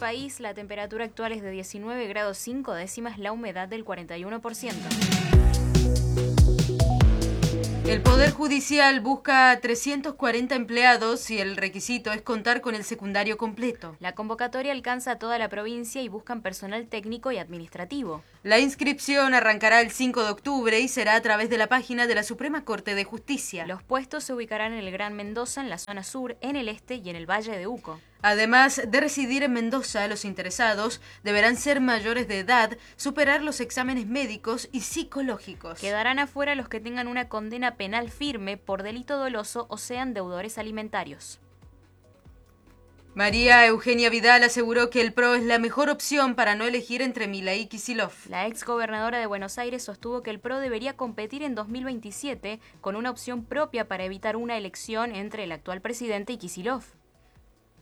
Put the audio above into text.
país, la temperatura actual es de 19 grados 5 décimas, la humedad del 41%. El Poder Judicial busca 340 empleados y el requisito es contar con el secundario completo. La convocatoria alcanza a toda la provincia y buscan personal técnico y administrativo. La inscripción arrancará el 5 de octubre y será a través de la página de la Suprema Corte de Justicia. Los puestos se ubicarán en el Gran Mendoza, en la zona sur, en el este y en el Valle de Uco. Además de residir en Mendoza, los interesados deberán ser mayores de edad, superar los exámenes médicos y psicológicos. Quedarán afuera los que tengan una condena penal firme por delito doloso o sean deudores alimentarios. María Eugenia Vidal aseguró que el PRO es la mejor opción para no elegir entre Milei y Kicillof. La exgobernadora de Buenos Aires sostuvo que el PRO debería competir en 2027 con una opción propia para evitar una elección entre el actual presidente y Kicillof.